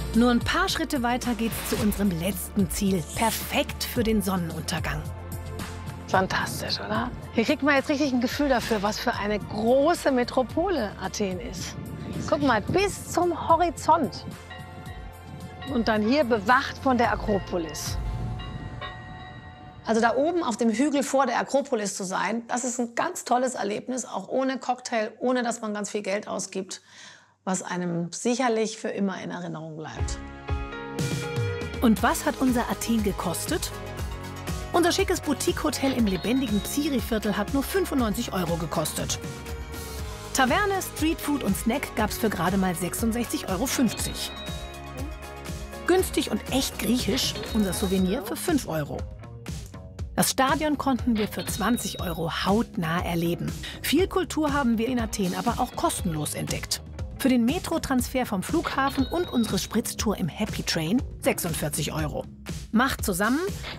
Nur ein paar Schritte weiter geht's zu unserem letzten Ziel. Perfekt für den Sonnenuntergang. Fantastisch, oder? Hier kriegt man jetzt richtig ein Gefühl dafür, was für eine große Metropole Athen ist. Guck mal, bis zum Horizont. Und dann hier bewacht von der Akropolis. Also da oben auf dem Hügel vor der Akropolis zu sein, das ist ein ganz tolles Erlebnis, auch ohne Cocktail, ohne dass man ganz viel Geld ausgibt, was einem sicherlich für immer in Erinnerung bleibt. Und was hat unser Athen gekostet? Unser schickes Boutique-Hotel im lebendigen Psiri-Viertel hat nur 95 € gekostet. Taverne, Streetfood und Snack gab's für gerade mal 66,50 €. Günstig und echt griechisch, unser Souvenir für 5 €. Das Stadion konnten wir für 20 € hautnah erleben. Viel Kultur haben wir in Athen aber auch kostenlos entdeckt. Für den Metrotransfer vom Flughafen und unsere Spritztour im Happy Train 46 €. Macht zusammen